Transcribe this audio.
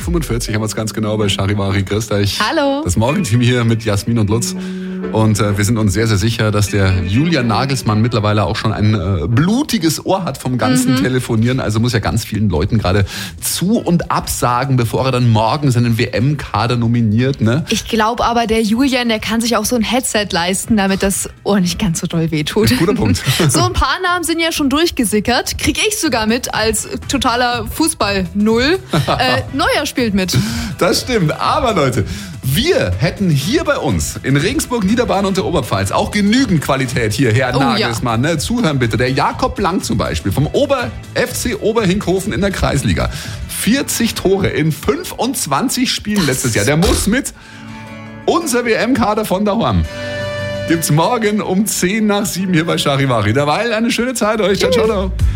8.45 Uhr haben wir es ganz genau bei Charivari. Grüß euch. Hallo. Das Morgenteam hier mit Jasmin und Lutz. Und wir sind uns sehr, sehr sicher, dass der Julian Nagelsmann mittlerweile auch schon ein blutiges Ohr hat vom ganzen Telefonieren. Also muss ja ganz vielen Leuten gerade zu- und absagen, bevor er dann morgen seinen WM-Kader nominiert. Ne? Ich glaube aber, der Julian, der kann sich auch so ein Headset leisten, damit das Ohr nicht ganz so doll wehtut. Guter Punkt. So ein paar Namen sind ja schon durchgesickert. Krieg ich sogar mit als totaler Fußball-Null. Neuer spielt mit. Das stimmt. Aber Leute, wir hätten hier bei uns in Regensburg, Niederbayern und der Oberpfalz auch genügend Qualität hier, Herr Nagelsmann. Ne? Zuhören bitte. Der Jakob Blank zum Beispiel vom FC Oberhinkhofen in der Kreisliga. 40 Tore in 25 Spielen letztes Jahr. Der muss mit. Unser WM-Kader von daheim gibt's morgen um 6:50 hier bei Charivari. Derweil eine schöne Zeit euch. Ciao, ciao.